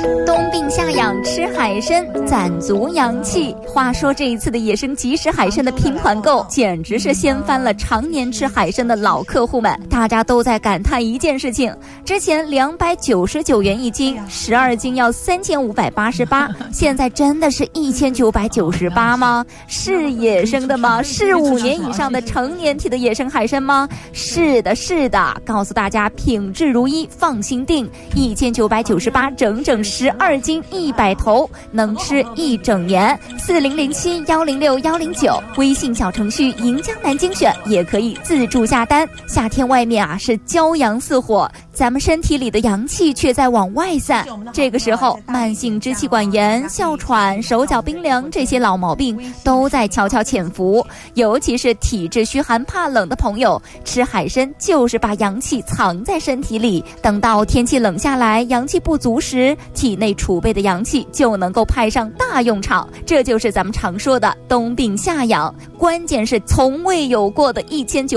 冬病夏养，吃海参攒足阳气。话说这一次的野生即食海参的拼团购，简直是掀翻了常年吃海参的老客户们。大家都在感叹一件事情：之前299元一斤，12斤要3588，现在真的是1998吗？是野生的吗？是5年以上的成年体的野生海参吗？是的，是的，告诉大家品质如一，放心订，1998，整整12斤100头，能吃1整年。4007106109，微信小程序银江南精选也可以自助下单。夏天外面啊是骄阳似火，咱们身体里的阳气却在往外散，这个时候慢性支气管炎、哮喘、手脚冰凉这些老毛病都在悄悄潜伏，尤其是体质虚寒怕冷的朋友，吃海参就是把阳气藏在身体里，等到天气冷下来，阳气不足时，体内储备的阳气就能够派上大用场，这就是咱们常说的冬病夏养。关键是从未有过的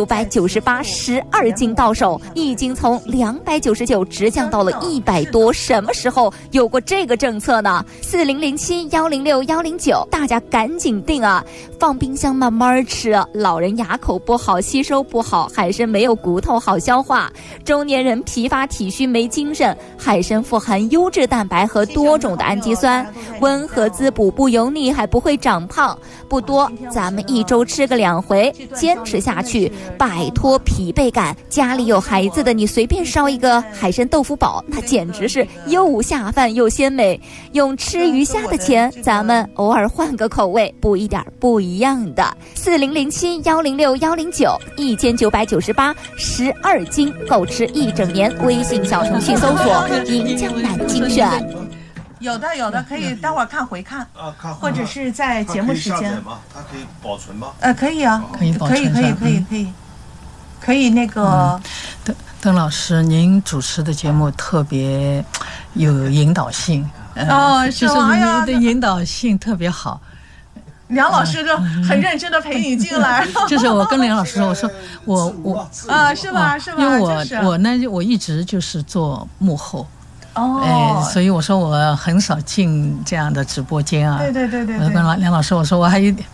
1998，12斤到手，一斤从299直降到了100多，什么时候有过这个政策呢？4007106109，大家赶紧订啊！放冰箱慢慢吃，老人牙口不好，吸收不好，海参没有骨头好消化；中年人疲乏体虚没精神，海参富含优质蛋白和多种的氨基酸，温和滋补，不油腻，还不会长胖。不多，咱们1周吃个2回，坚持下去，摆脱疲惫感。家里有孩子的，你随便烧一个海参豆腐煲，那简直是又下饭又鲜美。用吃鱼虾的钱，咱们偶尔换个口味，补一点不一样的。4007106109，1998，12斤够吃1整年。微信小程序搜索银江南精选。 有的可以待会儿看回看或者是在节目时间。 它可以保存吗？ 可以啊， 可以保存。 可以那个。 邓老师，您主持的节目特别有引导性，就是您的引导性特别好。 梁老师就很认真的陪你进来。 就是我跟梁老师说，我说我是吧？ 因为我一直就是做幕后。所以我说我很少进这样的直播间啊。 对。 我跟梁老师我说我还有点。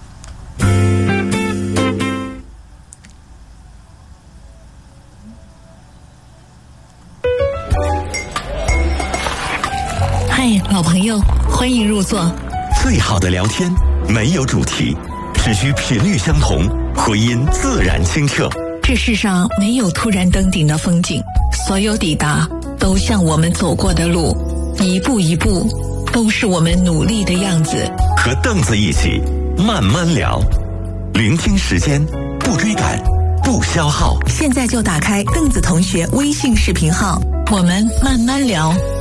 嗨，老朋友，欢迎入座。 最好的聊天没有主题，只需频率相同，回音自然清澈。 这世上没有突然登顶的风景，所有抵达都像我们走过的路，一步一步都是我们努力的样子。 和凳子一起慢慢聊，聆听时间，不追赶，不消耗。 现在就打开凳子同学微信视频号，我们慢慢聊。